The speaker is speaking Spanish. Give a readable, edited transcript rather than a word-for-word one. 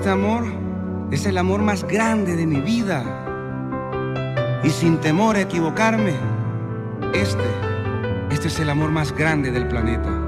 este amor es el amor más grande de mi vida. Y sin temor a equivocarme, este es el amor más grande del planeta.